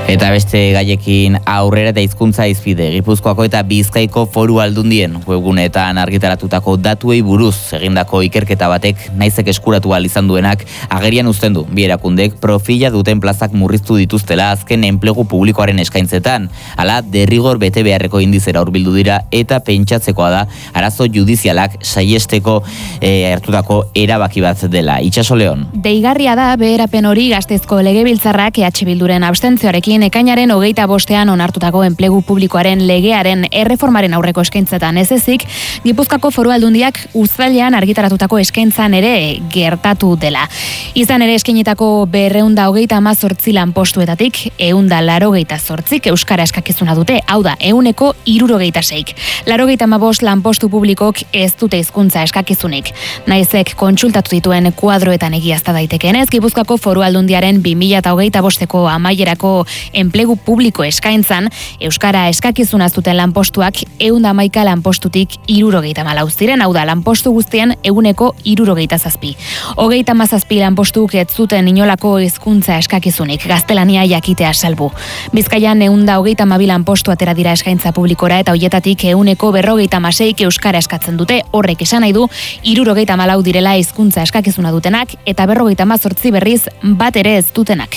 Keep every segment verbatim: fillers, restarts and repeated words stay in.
Eta beste gaiekin aurrera eta hizkuntza izpide. Gipuzkoako eta Bizkaiko Foru Aldundien webguneetan argitaratutako datuei buruz egindako ikerketa batek naizek eskuratu ahal izan duenak agerian uzten du. Bi erakundek profila duten plazak murriztu dituztela azken enplegu publikoaren eskaintzetan. Hala, derrigor bete beharreko indizera hurbildu dira eta pentsatzekoa da arazo judizialak saiesteko e, hartutako erabaki bat dela. Itxaso Leon. Deigarria da beherapen hori Gasteizko Legebiltzarrak E H Bilduren abstentzioarekin ekainaren hogeita bostean onartutako enplegu publikoaren legearen erreformaren aurreko eskaintzetan ez ezik, Gipuzkoako Foru Aldundiak uztailean argitaratutako eskaintzan ere gertatu dela. Izan ere eskainitako berrehun eta hogeita hamazortzi lanpostuetatik ehun eta laurogeita zortzik euskara eskakizuna dute, hau da, ehuneko hirurogeita seik. laurogeita hamabost lanpostu publikok ez dute hizkuntza eskakizunik. Naizek kontsultatu dituen kuadroetan egiazta daitekeenez, Gipuzkoako Foru Aldundiaren bi mila hogeita bosteko amaierako enplegu publiko eskaintzan, euskara eskakizuna zuten lanpostuak ehun eta hamaika lanpostutik hirurogeita hamalau ziren, hau da, lanpostu guztien ehuneko hirurogeita zazpi. Hogeita hamazazpi lanpostuk ez zuten inolako hizkuntza eskakizunik, gaztelania jakitea salbu. Bizkaian ehun eta hogeita hamabi lanpostu atera dira eskaintza publikora eta hoietatik ehuneko berrogeita hamaseik euskara eskatzen dute. Horrek esan nahi du hirurogeita hamalau direla hizkuntza eskakizuna dutenak eta berrogeita hamazortzi berriz bat ere ez dutenak.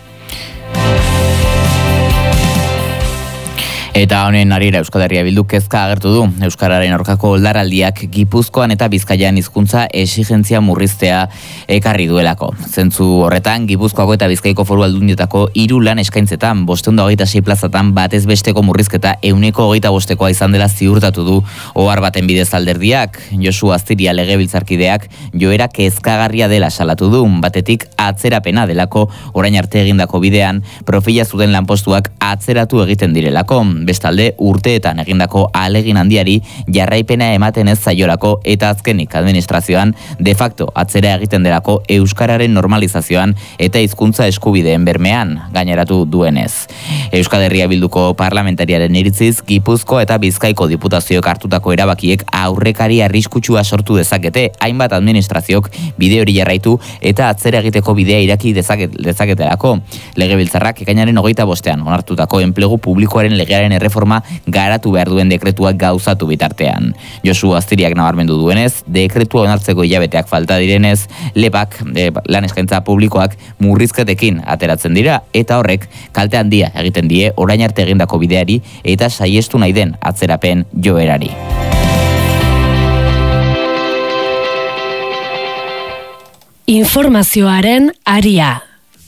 Eta honen arira Euskal Herria Bilduk kezka agertu du. Euskararen aurkako oldarraldiak Gipuzkoan eta Bizkaian hizkuntza exigentzia murriztea ekarri duelako. Zentzu horretan, Gipuzkoako eta Bizkaiko Foru Aldundietako hiru lan eskaintzetan, bostehun eta hogeita sei plazatan batez besteko murrizketa ehuneko hogeita bostekoa izan dela ziurtatu du ohar baten bidez alderdiak. Josu Astiria legebiltzarkideak joera kezkagarria dela salatu du, batetik atzerapena delako orain arte egindako bidean, profila zuten lanpostuak atzeratu egiten direlako. Bestalde, urteetan egindako ahalegin handiari jarraipena ematen ez zaiolako eta azkenik administrazioan de facto atzera egiten delako euskararen normalizazioan eta hizkuntza eskubideen bermean, gaineratu duenez. Euskal Herria Bilduko parlamentariaren iritziz, Gipuzko eta Bizkaiko diputazioek hartutako erabakiek aurrekari arriskutsua sortu dezakete, hainbat administraziok bide hori jarraitu eta atzera egiteko bidea iraki dezaket, dezaketelako. Legebiltzarrak ekainaren hogeita bostean onartutako enplegu publikoaren legearen erreforma garatu behar duen dekretuak gauzatu bitartean. Josu Astiriak nabarmendu duenez, dekretua onartzeko hilabeteak falta direnez, lepak, e, lan eskaintza publikoak murrizketekin ateratzen dira eta horrek kalte handia egiten die orain arte egindako bideari eta saiestu nahi den atzerapen joerari. Informazioaren aria.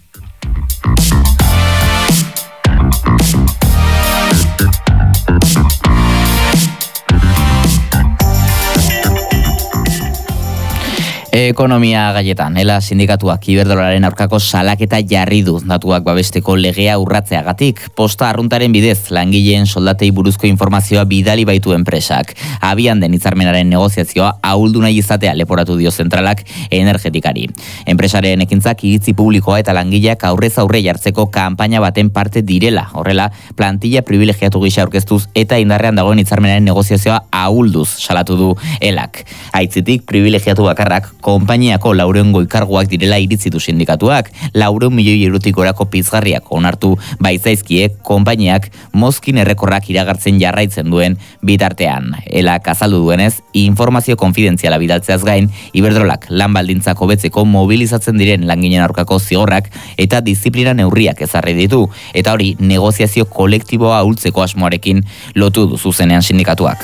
Ekonomia gaietan, ela sindikatuak iberdrolaren aurkako salaketa jarri du datuak babesteko legea urratzeagatik. Posta arruntaren bidez, langileen soldatei buruzko informazioa bidali baitu enpresak. Abian den hitzarmenaren negoziazioa ahuldu nahi izatea leporatu dio zentralak energetikari. Enpresaren ekintzak iritzi publikoa eta langileak aurrez aurre jartzeko kanpaina baten parte direla. Horrela, plantilla privilegiatu gisa aurkeztuz eta indarrean dagoen hitzarmenaren negoziazioa ahulduz salatu du elak. Aitzitik privilegiatu bakarrak konpainiako laurehun goikarguak direla iritzi du sindikatuak, laurehun milioi eurotik gorako pizgarriak onartu baitzaizkie konpainiak mozkin errekorrak iragartzen jarraitzen duen bitartean. Elak azaldu duenez, informazio konfidentziala bidaltzeaz gain, Iberdrolak lan baldintzak hobetzeko mobilizatzen diren langinen aurkako zigorrak eta disiplina neurriak ezarri ditu, eta hori negoziazio kolektiboa ahultzeko asmoarekin lotu du zuzenean sindikatuak.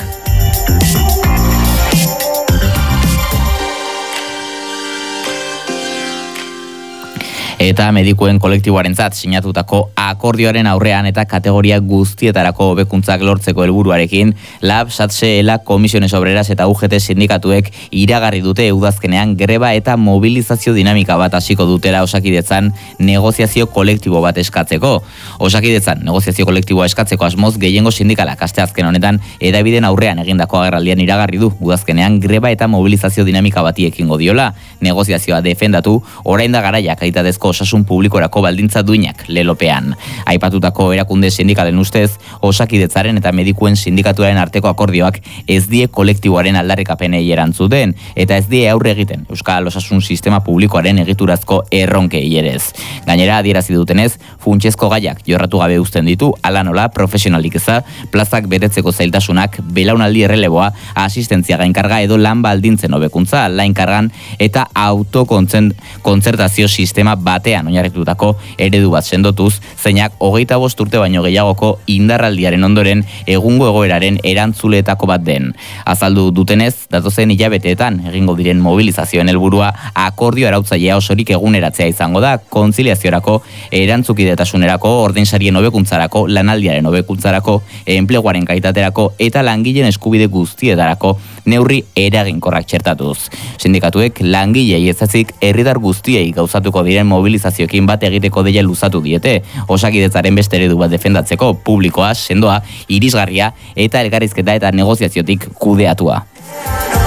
Eta medikuen kolektiboarentzat sinatutako akordioaren aurrean eta kategoria guztietarako hobekuntzak lortzeko helburuarekin, Lab, Satse, Ela, Komisiones Obreras eta U G T sindikatuek iragarri dute udazkenean greba eta mobilizazio dinamika bat hasiko dutela Osakidetzan negoziazio kolektibo bat eskatzeko. Osakidetzan negoziazio kolektiboa eskatzeko asmoz gehiengo sindikalak asteazken honetan hedabideen aurrean egindako agerraldian iragarri du udazkenean greba eta mobilizazio dinamika bati ekingo diola. Negoziazioa defendatu, orain da garaia kalitatezko osasun publikorako baldintza duinak lelopean. Aipatutako erakunde sindikalen ustez, Osakidetzaren eta medikuen sindikatuaren arteko akordioak ez die kolektiboaren aldarrikapenei erantzuten, eta ez die aurre egiten Euskal Osasun Sistema Publikoaren egiturazko erronkei ere ez. Gainera, adierazi dutenez, funtsezko gaiak jorratu gabe uzten ditu, ala nola profesionalik eza, plazak betetzeko zailtasunak, belaunaldi erreleboa, asistentzia gainkarga edo lan baldintzen hobekuntza, lainkargan eta autokontzertazio sistema batean oinarritutako eredu bat sendotuz, zeinak hogeita bost urte baino gehiagoko indarraldiaren ondoren egungo egoeraren erantzuleetako bat den. Azaldu dutenez, datozen hilabeteetan egingo diren mobilizazioen helburua akordio arautzailea osorik eguneratzea izango da, kontziliaziorako, erantzukidetasunerako, ordainsarien hobekuntzarako, lanaldiaren hobekuntzarako, enpleguaren kalitaterako eta langileen eskubide guztietarako neurri eraginkorrak txertatuz. Sindikatuek langilei ezazik herritar guztiei gauzatuko diren mobilizazioekin bat egiteko deia luzatu diete, Osakidetzaren beste eredu bat defendatzeko, publikoa, sendoa, irisgarria eta elkarrizketa eta negoziaziotik kudeatua.